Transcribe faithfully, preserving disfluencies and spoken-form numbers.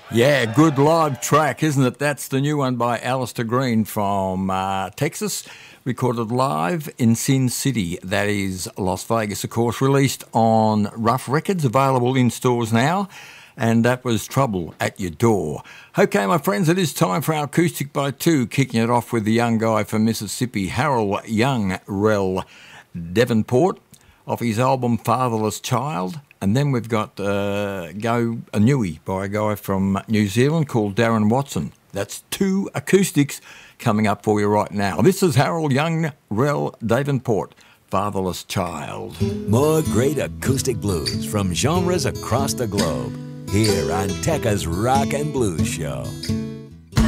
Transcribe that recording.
Yeah, good live track, isn't it? That's the new one by Alistair Green from uh, Texas, recorded live in Sin City. That is Las Vegas, of course, released on Rough Records, available in stores now. And that was Trouble at Your Door. Okay, my friends, it is time for our Acoustic by Two, kicking it off with the young guy from Mississippi, Harold Young Rel Davenport, off his album Fatherless Child. And then we've got uh, Go a Newie by a guy from New Zealand called Darren Watson. That's two acoustics coming up for you right now. This is Harold Young Rel Davenport, Fatherless Child. More great acoustic blues from genres across the globe, here on Tekka's Rock and Blues Show.